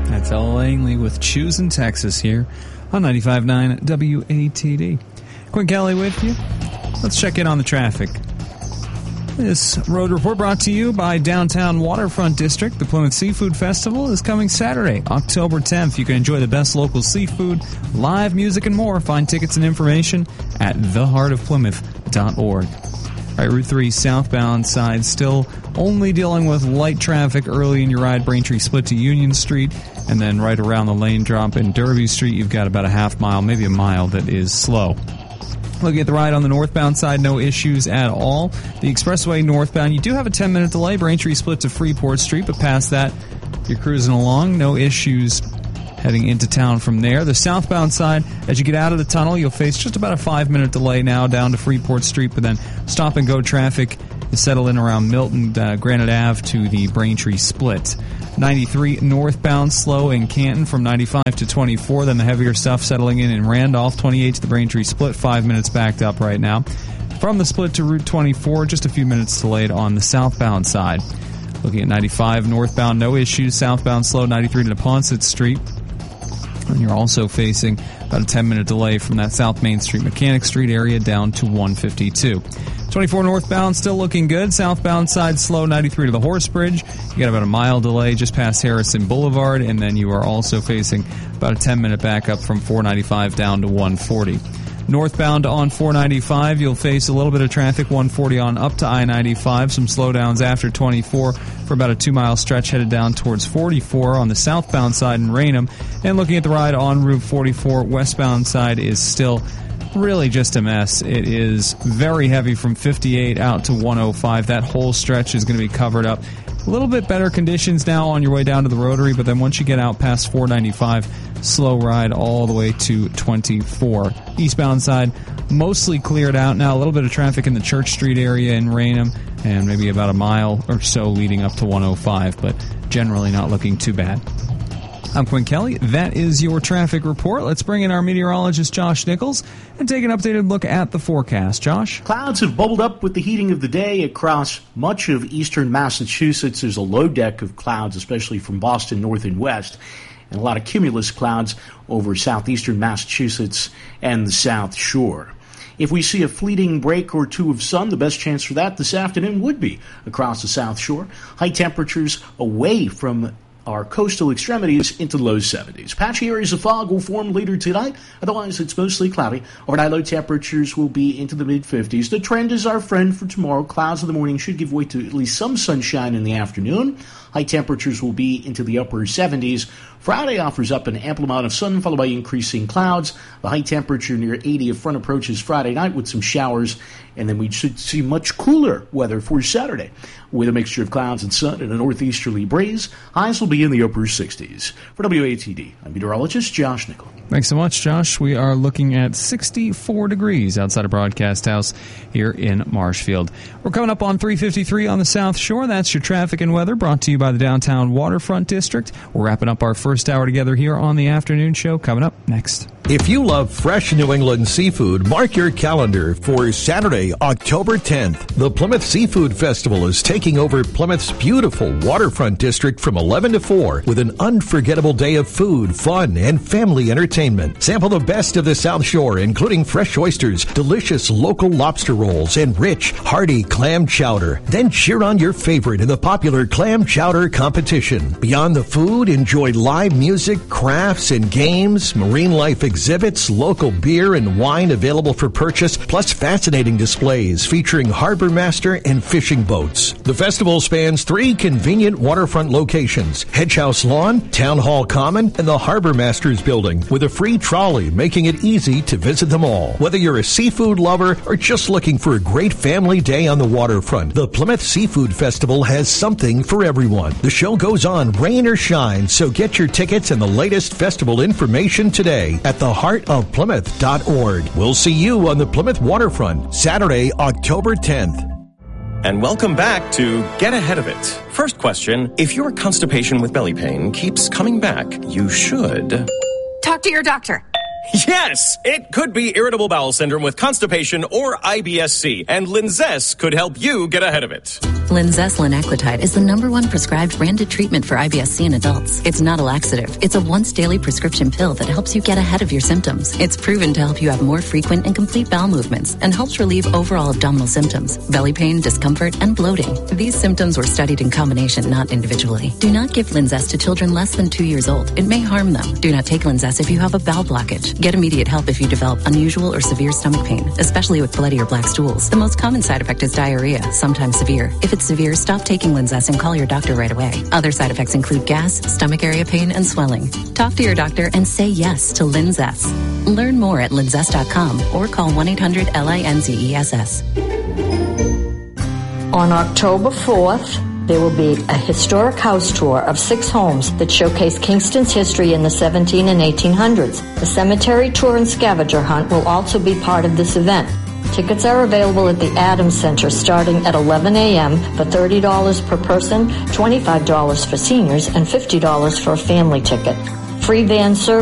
That's Ella Langley with Choosing Texas here on 95.9 WATD. Quinn Kelly with you. Let's check in on the traffic. This road report brought to you by Downtown Waterfront District. The Plymouth Seafood Festival is coming Saturday, October 10th. You can enjoy the best local seafood, live music, and more. Find tickets and information at theheartofplymouth.org. All right, Route 3 southbound side still only dealing with light traffic early in your ride. Braintree split to Union Street, and then right around the lane drop in Derby Street, you've got about a half mile, maybe a mile that is slow. Looking at the ride on the northbound side, no issues at all. The expressway northbound, you do have a 10-minute delay. Braintree split to Freeport Street, but past that, you're cruising along. No issues heading into town from there. The southbound side, as you get out of the tunnel, you'll face just about a 5-minute delay now down to Freeport Street, but then stop-and-go traffic is settled in around Milton, Granite Ave to the Braintree split. 93 northbound slow in Canton from 95 to 24. Then the heavier stuff settling in Randolph. 28 to the Braintree split. 5 minutes backed up right now. From the split to Route 24, just a few minutes delayed on the southbound side. Looking at 95 northbound, no issues. Southbound slow, 93 to Neponset Street. And you're also facing about a 10-minute delay from that South Main Street Mechanic Street area down to 152. 24 northbound still looking good. Southbound side slow, 93 to the Horse Bridge. You got about a mile delay just past Harrison Boulevard, and then you are also facing about a 10-minute backup from 495 down to 140. Northbound on 495, you'll face a little bit of traffic, 140 on up to I-95. Some slowdowns after 24 for about a 2-mile stretch headed down towards 44 on the southbound side in Raynham. And looking at the ride on Route 44, westbound side is still really just a mess. It is very heavy from 58 out to 105. That whole stretch is going to be covered up. A little bit better conditions now on your way down to the Rotary, but then once you get out past 495, slow ride all the way to 24. Eastbound side, mostly cleared out now. A little bit of traffic in the Church Street area in Raynham, and maybe about a mile or so leading up to 105, but generally not looking too bad. I'm Quinn Kelly. That is your traffic report. Let's bring in our meteorologist, Josh Nichols, and take an updated look at the forecast. Josh? Clouds have bubbled up with the heating of the day across much of eastern Massachusetts. There's a low deck of clouds, especially from Boston north and west, and a lot of cumulus clouds over southeastern Massachusetts and the South Shore. If we see a fleeting break or two of sun, the best chance for that this afternoon would be across the South Shore. High temperatures away from our coastal extremities into the low 70s. Patchy areas of fog will form later tonight. Otherwise, it's mostly cloudy. Overnight low temperatures will be into the mid-50s. The trend is our friend for tomorrow. Clouds in the morning should give way to at least some sunshine in the afternoon. High temperatures will be into the upper 70s. Friday offers up an ample amount of sun, followed by increasing clouds. The high temperature near 80 of front approaches Friday night with some showers, and then we should see much cooler weather for Saturday with a mixture of clouds and sun and a northeasterly breeze. Highs will be in the upper 60s. For WATD, I'm meteorologist Josh Nichols. Thanks so much, Josh. We are looking at 64 degrees outside of Broadcast House here in Marshfield. We're coming up on 3:53 on the South Shore. That's your traffic and weather brought to you by the Downtown Waterfront District. We're wrapping up our first hour together here on the afternoon show. Coming up next. If you love fresh New England seafood, mark your calendar for Saturday, October 10th. The Plymouth Seafood Festival is taking over Plymouth's beautiful waterfront district from 11 to 4 with an unforgettable day of food, fun, and family entertainment. Sample the best of the South Shore, including fresh oysters, delicious local lobster rolls, and rich, hearty clam chowder. Then cheer on your favorite in the popular clam chowder competition. Beyond the food, enjoy live music, crafts, and games, marine life exhibits, local beer and wine available for purchase, plus fascinating displays featuring harbor master and fishing boats. The festival spans 3 convenient waterfront locations: Hedge House Lawn, Town Hall Common, and the Harbor Masters Building, with a free trolley making it easy to visit them all. Whether you're a seafood lover or just looking for a great family day on the waterfront, the Plymouth Seafood Festival has something for everyone. The show goes on rain or shine, so get your tickets and the latest festival information today at theheartofplymouth.org. We'll see you on the Plymouth Waterfront, Saturday, October 10th. And welcome back to Get Ahead of It. First question, if your constipation with belly pain keeps coming back, you should talk to your doctor. Yes, it could be irritable bowel syndrome with constipation or IBS-C, and Linzess could help you get ahead of it. Linzess linaclotide is the #1 prescribed branded treatment for IBS-C in adults. It's not a laxative. It's a once-daily prescription pill that helps you get ahead of your symptoms. It's proven to help you have more frequent and complete bowel movements and helps relieve overall abdominal symptoms, belly pain, discomfort, and bloating. These symptoms were studied in combination, not individually. Do not give Linzess to children less than 2 years old. It may harm them. Do not take Linzess if you have a bowel blockage. Get immediate help if you develop unusual or severe stomach pain, especially with bloody or black stools. The most common side effect is diarrhea, sometimes severe. If it's severe, stop taking Linzess and call your doctor right away. Other side effects include gas, stomach area pain, and swelling. Talk to your doctor and say yes to Linzess. Learn more at linzess.com or call 1-800-LINZESS. On October 4th, there will be a historic house tour of 6 homes that showcase Kingston's history in the 17 and 1800s. The cemetery tour and scavenger hunt will also be part of this event. Tickets are available at the Adams Center starting at 11 a.m. for $30 per person, $25 for seniors, and $50 for a family ticket. Free van service